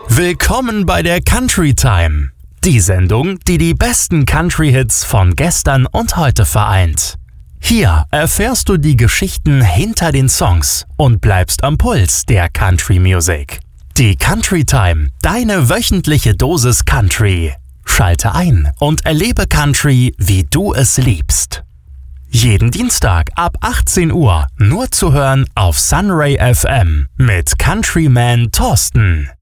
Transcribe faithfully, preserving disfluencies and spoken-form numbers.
Willkommen bei der Country Time, die Sendung, die die besten Country-Hits von gestern und heute vereint. Hier erfährst du die Geschichten hinter den Songs und bleibst am Puls der Country Music. Die Country Time, deine wöchentliche Dosis Country. Schalte ein und erlebe Country, wie du es liebst. Jeden Dienstag ab achtzehn Uhr nur zu hören auf Sunray F M mit Countryman Thorsten.